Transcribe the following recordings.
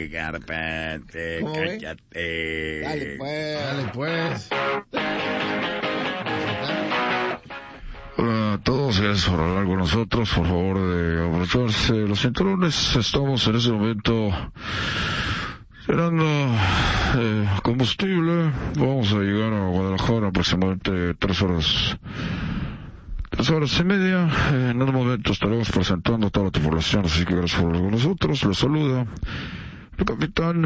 Garrapate, cállate. Dale pues. Hola a todos, gracias por hablar con nosotros. Por favor de abrocharse los cinturones. Estamos en ese momento llenando combustible. Vamos a llegar a Guadalajara aproximadamente 3 horas y media. En un momento estaremos presentando a toda la tripulación, así que gracias por hablar con nosotros. Les saluda el capitán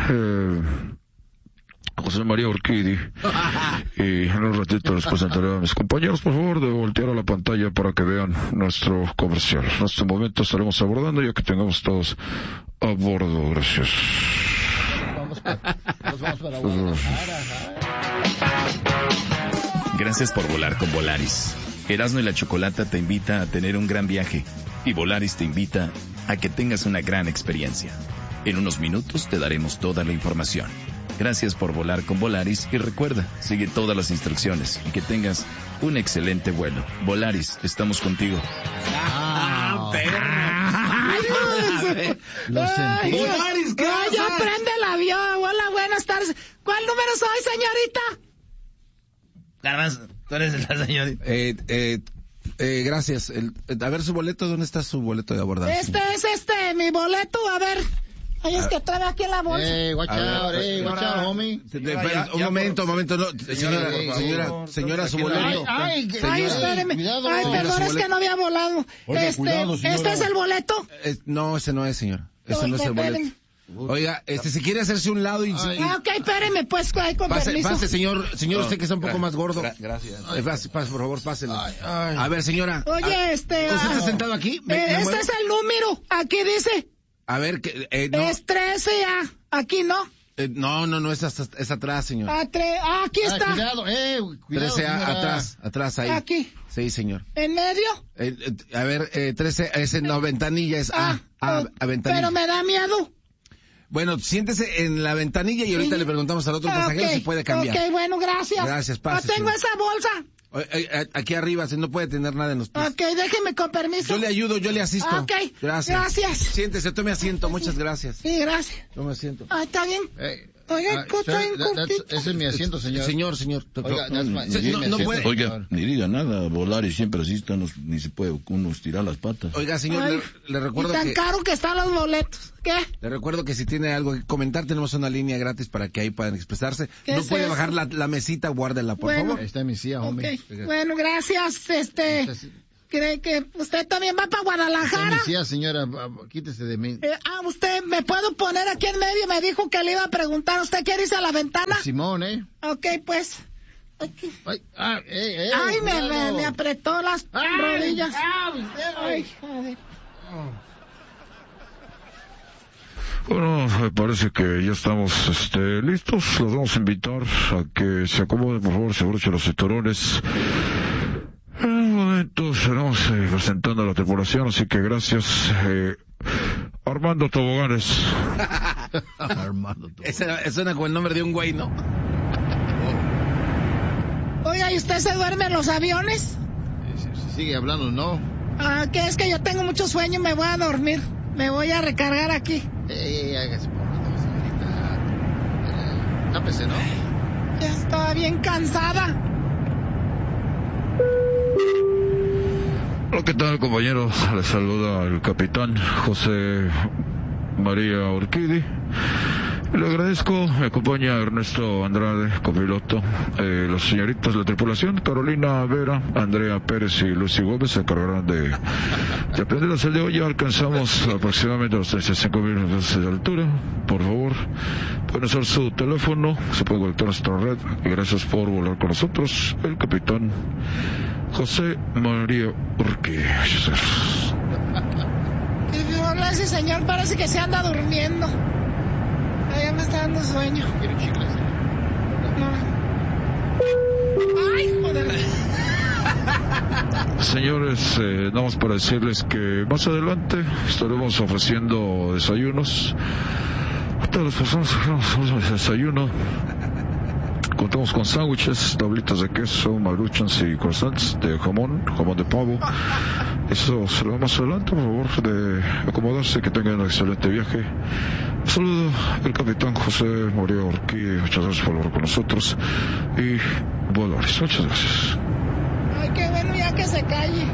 José María Urquidi, y en un ratito les presentaré a mis compañeros. Por favor de voltear a la pantalla para que vean nuestro comercial. En este momento estaremos abordando ya que tengamos todos a bordo. Gracias. Nos vamos para Guadalajara. Gracias por volar con Volaris. Erasmo y la Chocolata te invita a tener un gran viaje y Volaris te invita a que tengas una gran experiencia. En unos minutos te daremos toda la información. Gracias por volar con Volaris y recuerda, sigue todas las instrucciones y que tengas un excelente vuelo. Volaris, estamos contigo. Lo sentí. Volaris, ¿qué pasa? Ya prende el avión. Hola, buenas tardes. ¿Cuál número soy, señorita? Garbanzo, tú eres la señorita. Gracias. A ver su boleto, ¿dónde está su boleto de abordaje? Es mi boleto, a ver. Ay, es que trae aquí en la bolsa. Watch out, homie. Un momento, no. Señora, su boleto. Ay, espéreme. Cuidado. Ay, perdón, es que no había volado. Oiga, cuidado, señora. ¿Este es el boleto? No, ese no es, señora. Ese no es el boleto. Oiga, si quiere hacerse un lado y... ok, espéreme, pues, con permiso. Pase, señor, usted que está un poco más gordo. Gracias. Pase, por favor, pásele. A ver, señora. Oye, ¿Usted está sentado aquí? Este es el número. Aquí dice. A ver, no. Es 13A. Aquí no. No, es atrás, señor. Aquí está. Cuidado, 13A, atrás, ahí. Aquí. Sí, señor. ¿En medio? A ver, 13, es en la ventanilla, es A ventanilla. Pero me da miedo. Bueno, siéntese en la ventanilla y ahorita le preguntamos al otro pasajero si puede cambiar. Ok, bueno, gracias. Gracias, pase. No tengo esa bolsa. Aquí arriba, si no puede tener nada en los pies. Ok, déjeme con permiso. Yo le ayudo, yo le asisto. Ok, gracias. Siéntese, tome asiento, muchas gracias. Sí, gracias. Tome asiento. Está bien. Oiga, ese es mi asiento, señor. Señor. Oiga, no puede. Oiga, ni diga nada, Volaris siempre así está, ni se puede uno estirar las patas. Oiga, señor, le recuerdo tan caro que están los boletos. ¿Qué? Le recuerdo que si tiene algo que comentar, tenemos una línea gratis para que ahí puedan expresarse. No puede bajar la mesita, guárdela, por favor. Ahí está mi silla, hombre. Bueno, gracias, ¿Cree que usted también va para Guadalajara? Sí, señora, quítese de mí. Usted, ¿me puedo poner aquí en medio? Me dijo que le iba a preguntar. ¿Usted quiere irse a la ventana? Simón, Ok, pues. Aquí. Ay, me apretó las rodillas. Ay, joder. Bueno, me parece que ya estamos listos. Los vamos a invitar a que se acomoden, por favor, se abrochen los cinturones. En un momento estaremos presentando a la tripulación, así que gracias. Armando Toboganes. Armando Toboganes. Ese suena como el nombre de un güey, ¿no? Oiga, ¿y usted se duerme en los aviones? Sigue hablando, ¿no? Que es que yo tengo mucho sueño y me voy a dormir. Me voy a recargar aquí. Hágase por favor, señorita. Tápese, ¿no? Ya estaba bien cansada. Hola, ¿qué tal, compañeros? Les saluda el capitán José María Urquidi. Le agradezco, me acompaña Ernesto Andrade, copiloto, las señoritas de la tripulación, Carolina Vera, Andrea Pérez y Lucy Gómez se encargarán de aprenderlas el de hoy. Ya alcanzamos aproximadamente los 35,000 metros de altura. Por favor, pueden usar su teléfono, se puede conectar a nuestra red, y gracias por volar con nosotros, el capitán José María Urquidi. Hola, ese señor parece que se anda durmiendo. Ya me está dando sueño. ¿Quiere chicles? No. ¡Ay, joder! Señores, nada más para decirles que más adelante estaremos ofreciendo desayunos a todas las personas que queramos desayuno. Contamos con sándwiches, tablitas de queso, maruchans y croissants de jamón de pavo. Eso será más adelante, por favor, de acomodarse, que tengan un excelente viaje. Saludo el capitán José María Orquídez, muchas gracias por hablar con nosotros, y Volaris, muchas gracias. Ay, qué bueno, ya que se calle.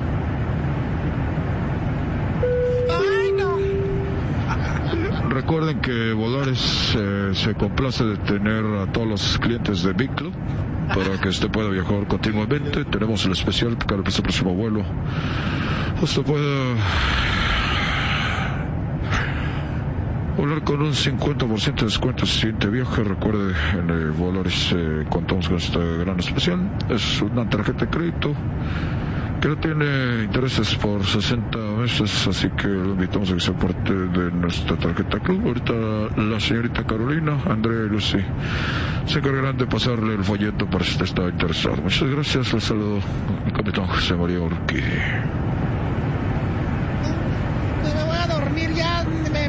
Ay, no. Recuerden que Volaris se complace de tener a todos los clientes de Big Club para que usted pueda viajar continuamente. Tenemos el especial para el próximo vuelo. Usted puede volar con un 50% de descuento si siguiente viaje. Recuerde, en Volaris contamos con este gran especial. Es una tarjeta de crédito que no tiene intereses por 60 meses, así que lo invitamos a que sea parte de nuestra tarjeta club. Ahorita la señorita Carolina, Andrea y Lucy se encargarán de pasarle el folleto para si usted está interesado. Muchas gracias, les saludo el capitán José María Urquidi. Me voy a dormir ya,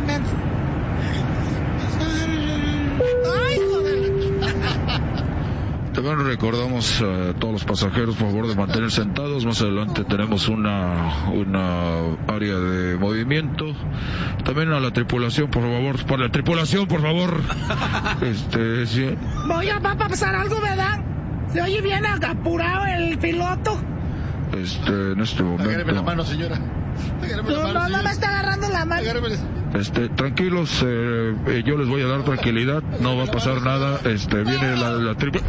Ay, joder. También recordamos a todos los pasajeros, por favor, de mantener sentados. Más adelante tenemos una área de movimiento. También a la tripulación, por favor. Para la tripulación, por favor. Sí. Va a pasar algo, ¿verdad? Se oye bien apurado el piloto. En este momento. Agárreme la mano, señora. No me está agarrando la mano. Tranquilos, yo les voy a dar tranquilidad, no va a pasar nada. Viene la tripa.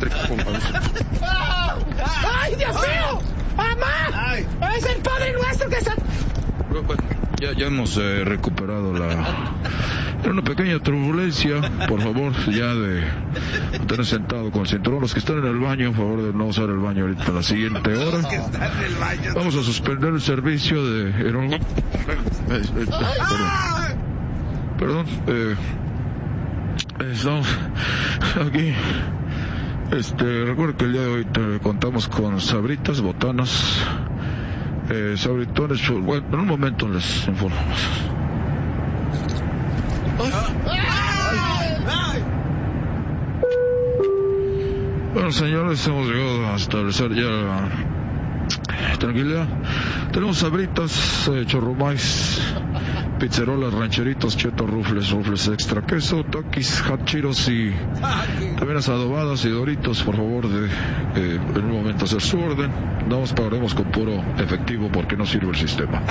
¡Ay, Dios mío! ¡Mamá! ¡Es el Padre Nuestro que está! Ya hemos recuperado Era una pequeña turbulencia, por favor, ya de tener sentado con el cinturón. Los que están en el baño, por favor, de no usar el baño ahorita en la siguiente hora. Vamos a suspender el servicio de... Perdón, estamos aquí. Recuerda que el día de hoy contamos con sabritas, botanas, sabritones. Bueno, en un momento les informamos. Bueno, señores, hemos llegado a establecer ya tranquilidad. Tenemos sabritas, chorromais, pizzerolas, rancheritos, chetos, rufles extra queso, taquis, hachiros y también las adobadas y doritos. Por favor, en un momento hacer su orden. No os pagaremos con puro efectivo porque no sirve el sistema.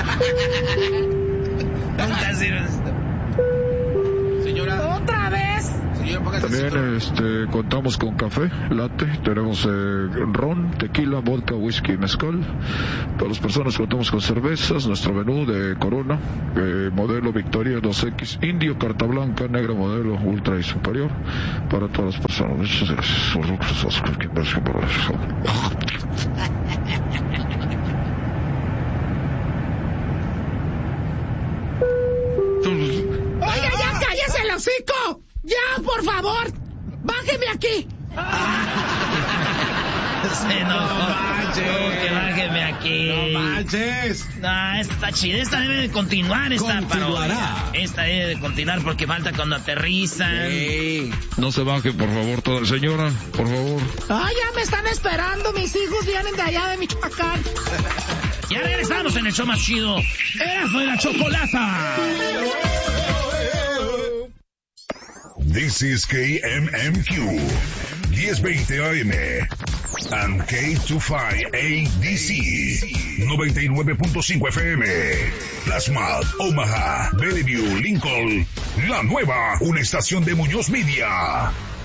Nunca sirve el sistema. Señora. ¿Otra vez? También contamos con café, latte, tenemos ron, tequila, vodka, whisky y mezcal. Para las personas contamos con cervezas, nuestro menú de Corona, modelo Victoria 2X, Indio, carta blanca, negra, modelo ultra y superior, para todas las personas. Muchas gracias. Oiga, ya cállese el hocico. Ya, por favor, bájeme aquí. Sí, no manches. Que bájeme aquí. No manches. No, esta está chida. Esta debe de continuar, esta Continuará. parodia. Esta debe de continuar porque falta cuando aterrizan. Sí. No se baje, por favor, toda señora, por favor. Ay, ya me están esperando. Mis hijos vienen de allá de Michoacán. Ya regresamos en el show más chido. Erasmo y la Chocolata. This is KMMQ 1020 AM and K25ADC 99.5 FM. Plasma, Omaha, Bellevue, Lincoln. La nueva, una estación de Muñoz Media.